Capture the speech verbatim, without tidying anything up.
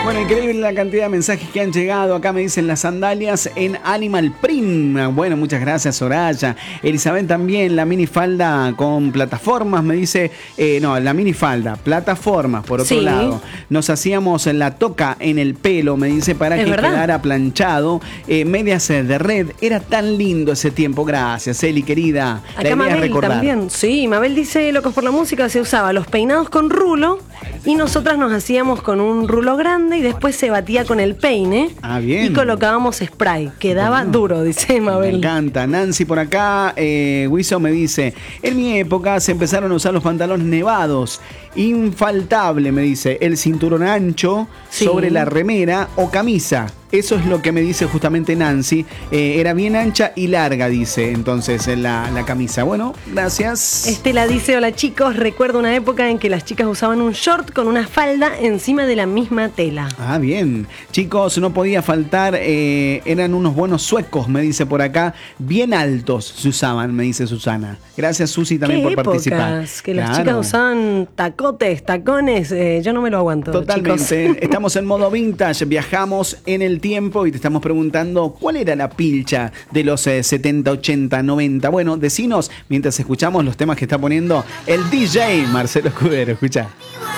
Bueno, increíble la cantidad de mensajes que han llegado. Acá me dicen las sandalias en Animal Print. Bueno, muchas gracias, Soraya. Elizabeth también, la minifalda con plataformas, me dice. Eh, no, la minifalda, plataformas, por otro Sí. lado. Nos hacíamos la toca en el pelo, me dice, para ¿Es que verdad? quedara planchado. Eh, medias de red. Era tan lindo ese tiempo. Gracias, Eli, querida. La Acá idea es Mabel recordar. también. Sí, Mabel dice, Locos por la Música, se usaba los peinados con rulo y nosotras nos hacíamos con un rulo grande y después se batía con el peine. Ah, bien. Y colocábamos spray. Quedaba Bueno. duro, dice Me Mabel. encanta. Nancy por acá, eh, Wiso me dice, en mi época se empezaron a usar los pantalones nevados. Infaltable, me dice, el cinturón ancho Sí. sobre la remera o camisa. Eso es lo que me dice justamente Nancy. Eh, era bien ancha y larga, dice entonces la, la camisa. Bueno, gracias. Estela dice, hola chicos, recuerdo una época en que las chicas usaban un short con una falda encima de la misma tela. Ah, bien. Chicos, no podía faltar, eh, eran unos buenos suecos, me dice por acá. Bien altos se usaban, me dice Susana. Gracias, Susi, también ¿Qué por épocas? participar. Que las Claro. chicas usaban tacotes, tacones, eh, yo no me lo aguanto. Totalmente. chicos. Estamos en modo vintage, viajamos en el tiempo y te estamos preguntando cuál era la pilcha de los eh, setenta, ochenta, noventa. Bueno, decinos mientras escuchamos los temas que está poniendo el D J Marcelo Escudero. Escucha.